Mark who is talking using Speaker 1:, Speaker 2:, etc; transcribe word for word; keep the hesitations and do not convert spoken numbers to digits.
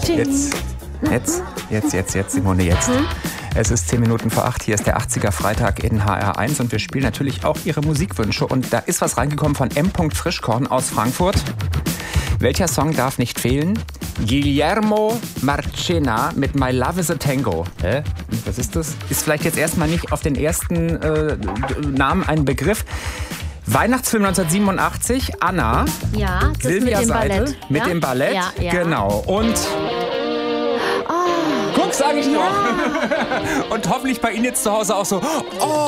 Speaker 1: Jetzt, jetzt, jetzt, jetzt, jetzt, Simone, jetzt. Mhm. Es ist zehn Minuten vor acht, hier ist der achtziger Freitag in H R eins und wir spielen natürlich auch Ihre Musikwünsche. Und da ist was reingekommen von M. Frischkorn aus Frankfurt. Welcher Song darf nicht fehlen? Guillermo Marchena mit My Love is a Tango. Hä? Was ist das? Ist vielleicht jetzt erstmal nicht auf den ersten äh, Namen ein Begriff. Weihnachtsfilm neunzehnhundertsiebenundachtzig, Anna.
Speaker 2: Ja, das
Speaker 1: Silvia
Speaker 2: mit dem
Speaker 1: Seidel,
Speaker 2: Ballett.
Speaker 1: Mit
Speaker 2: ja?
Speaker 1: dem Ballett,
Speaker 2: ja, ja.
Speaker 1: genau. Und
Speaker 2: Oh,
Speaker 1: guck, sag ich
Speaker 2: ja.
Speaker 1: doch. Und hoffentlich bei Ihnen jetzt zu Hause auch so, oh.